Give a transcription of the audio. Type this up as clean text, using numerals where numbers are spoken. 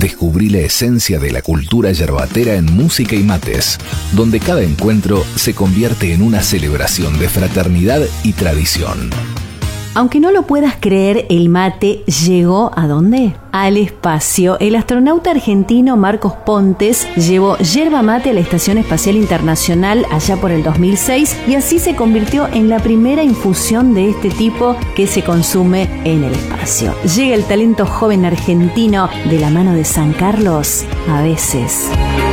Descubrí la esencia de la cultura yerbatera en música y mates, donde cada encuentro se convierte en una celebración de fraternidad y tradición. Aunque no lo puedas creer, el mate llegó ¿a dónde? Al espacio. El astronauta argentino Marcos Pontes llevó yerba mate a la Estación Espacial Internacional allá por el 2006 y así se convirtió en la primera infusión de este tipo que se consume en el espacio. Llega el talento joven argentino de la mano de San Carlos, a veces.